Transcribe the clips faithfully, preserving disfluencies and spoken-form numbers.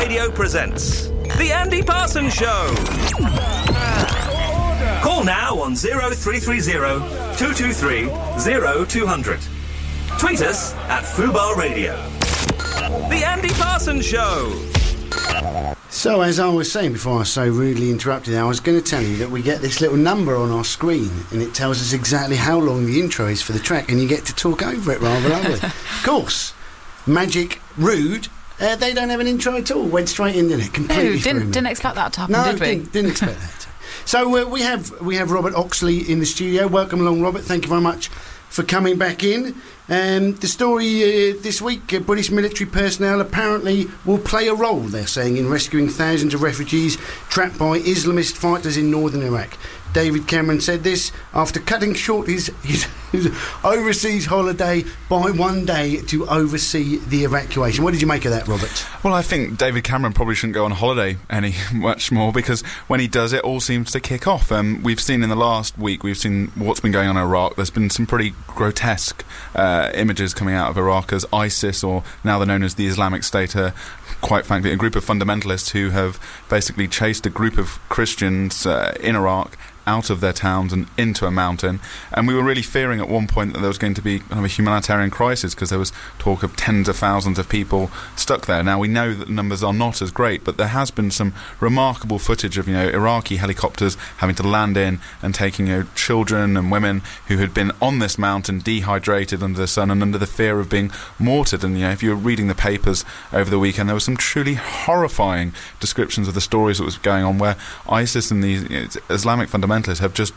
Radio presents The Andy Parsons Show. Call now on oh three three oh, two two three, oh two hundred. Tweet us at Fubar Radio. The Andy Parsons Show. So, as I was saying before I was so rudely interrupted, I was going to tell you that we get this little number on our screen and it tells us exactly how long the intro is for the track, and you get to talk over it. Rather lovely. Of course, Magic Rude, uh, they don't have an intro at all. Went straight in, didn't it? Completely no, didn't, through me. didn't expect that to happen, no, did we? Didn't, didn't expect that. So uh, we have we have Robert Oxley in the studio. Welcome along, Robert. Thank you very much for coming back in. Um, the story uh, this week, uh, British military personnel apparently will play a role, they're saying, in rescuing thousands of refugees trapped by Islamist fighters in northern Iraq. David Cameron said this after cutting short his, his, his overseas holiday by one day to oversee the evacuation. What did you make of that, Robert? Well, I think David Cameron probably shouldn't go on holiday any much more, because when he does, it all seems to kick off. Um, we've seen in the last week, we've seen what's been going on in Iraq. There's been some pretty grotesque uh, images coming out of Iraq as ISIS, or now they're known as the Islamic State, uh, quite frankly, a group of fundamentalists who have basically chased a group of Christians uh, in Iraq out of their towns and into a mountain. And we were really fearing at one point that there was going to be kind of a humanitarian crisis, because there was talk of tens of thousands of people stuck there. Now, we know that the numbers are not as great, but there has been some remarkable footage of, you know, Iraqi helicopters having to land in and taking, you know, children and women who had been on this mountain, dehydrated under the sun and under the fear of being mortared. And, you know, if you were reading the papers over the weekend, there were some truly horrifying descriptions of the stories that was going on, where ISIS and these, you know, Islamic fundamentalists have just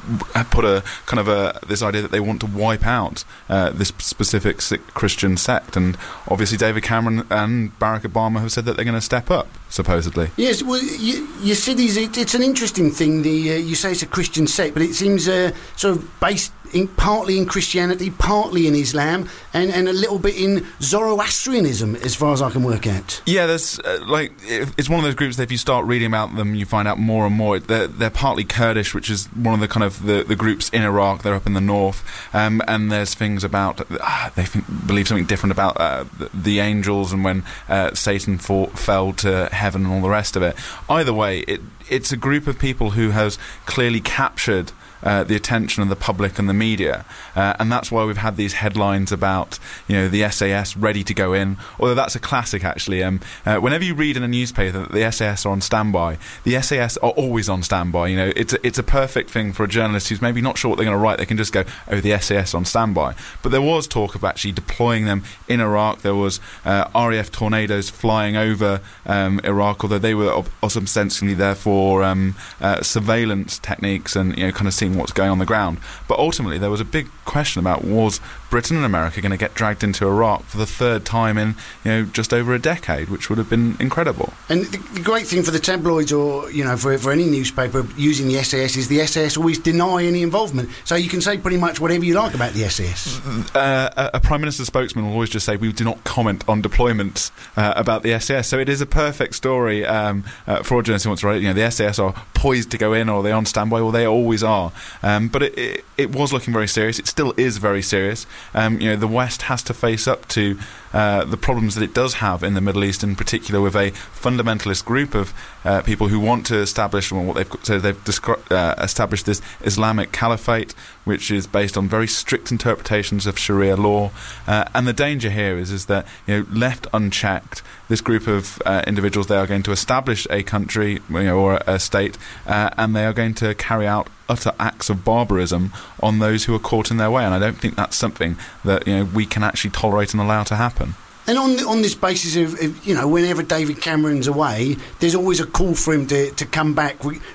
put a kind of a this idea that they want to wipe out uh, this specific Christian sect. And obviously David Cameron and Barack Obama have said that they're going to step up, supposedly. Yes, well, you, you see, these, it, it's an interesting thing. The uh, you say it's a Christian sect, but it seems uh, sort of based in, partly in Christianity, partly in Islam, and, and a little bit in Zoroastrianism, as far as I can work out. Yeah, there's uh, like it's one of those groups that if you start reading about them, you find out more and more. They're, they're partly Kurdish, which is one of the kind of the, the groups in Iraq. They're up in the north, um, and there's things about uh, they think, believe something different about uh, the, the angels, and when uh, Satan fought, fell to heaven and all the rest of it. Either way, it it's a group of people who has clearly captured Uh, the attention of the public and the media, uh, and that's why we've had these headlines about, you know, the S A S ready to go in. Although that's a classic, actually. Um, uh, whenever you read in a newspaper that the S A S are on standby, the S A S are always on standby. You know, it's a, it's a perfect thing for a journalist who's maybe not sure what they're going to write. They can just go, "Oh, the S A S on standby." But there was talk of actually deploying them in Iraq. There was uh, R A F tornadoes flying over um, Iraq, although they were ostensibly there for um, uh, surveillance techniques and, you know, kind of seeing what's going on the ground. But ultimately there was a big question about, was Britain and America going to get dragged into Iraq for the third time in, you know, just over a decade, which would have been incredible. And the, the great thing for the tabloids, or, you know, for, for any newspaper using the S A S, is the S A S always deny any involvement, so you can say pretty much whatever you like about the S A S. Uh, a, a Prime Minister's spokesman will always just say, we do not comment on deployments uh, about the S A S. So it is a perfect story um, uh, for a journalist who wants to write, you know, the S A S are poised to go in, or they're on standby, or they always are. Um, but it, it, it was looking very serious. It still is very serious. Um, you know, the West has to face up to uh, the problems that it does have in the Middle East, in particular with a fundamentalist group of uh, people who want to establish, well, what they've so they've descri- uh, established this Islamic caliphate, which is based on very strict interpretations of Sharia law. Uh, and the danger here is is that, you know, left unchecked, this group of uh, individuals, they are going to establish a country, you know, or a state, uh, and they are going to carry out utter acts of barbarism on those who are caught in their way. And I don't think that's something that, you know, we can actually tolerate and allow to happen. And on on this basis of, of, you know, whenever David Cameron's away, there's always a call for him to, to come back,